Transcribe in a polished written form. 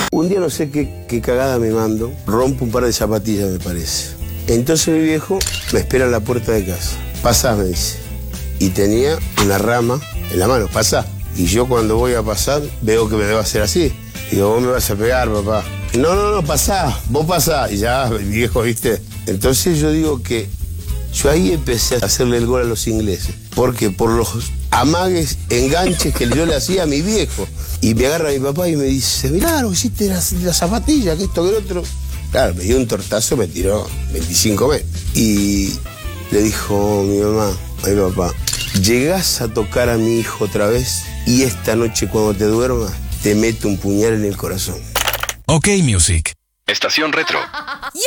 Un día no sé qué cagada me mando, rompo un par de zapatillas, me parece. Entonces mi viejo me espera en la puerta de casa. Pasá, me dice. Y tenía una rama en la mano, pasá. Y yo cuando voy a pasar, veo que me debo hacer así. Digo, vos me vas a pegar, papá. No, pasá, vos pasá. Y ya, mi viejo, ¿viste? Entonces yo digo que yo ahí empecé a hacerle el gol a los ingleses. Porque por los amagues, enganches que yo le hacía a mi viejo. Y me agarra mi papá y me dice, mirá, lo hiciste la zapatilla, que esto, que el otro. Claro, me dio un tortazo, me tiró 25 metros. Y le dijo mi mamá, a mi papá, llegás a tocar a mi hijo otra vez y esta noche cuando te duermas te meto un puñal en el corazón. OK Music. Estación Retro.